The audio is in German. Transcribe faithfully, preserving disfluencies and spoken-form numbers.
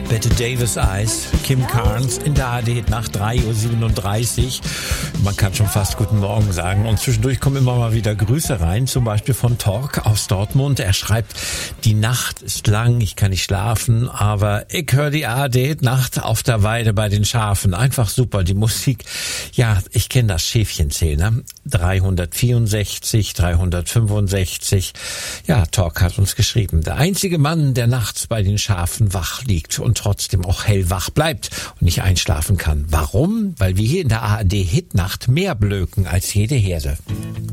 Bette Davis Eyes, Kim Carnes in der A D nach drei Uhr siebenunddreißig. Man kann schon fast guten Morgen sagen. Und zwischendurch kommen immer mal wieder Grüße rein, zum Beispiel von Tork aus Dortmund. Er schreibt, die Nacht ist lang, ich kann nicht schlafen, aber ich höre die A D Nacht auf der Weide bei den Schafen. Einfach super, die Musik. Ja, ich kenne das Schäfchenzähler. dreihundertvierundsechzig, dreihundertfünfundsechzig. Ja, Tork hat uns geschrieben, der einzige Mann, der nachts bei den Schafen wach liegt und trotzdem auch hellwach bleibt und nicht einschlafen kann. Warum? Weil wir hier in der A R D Hitnacht mehr blöken als jede Herde.